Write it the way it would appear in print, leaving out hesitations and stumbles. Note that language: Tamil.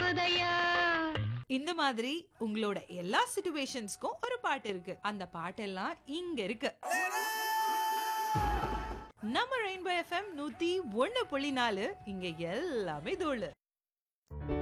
போதையா. இந்த மாதிரி உங்களோட எல்லா சிச்சுவேஷன்ஸ்க்கும் ஒரு பாட்டு இருக்கு. அந்த பாட்டெல்லாம் இங்க இருக்கு. நம்ம ரெயின்போ எஃப்எம் 101.4 இங்க எல்லாமே தோழு.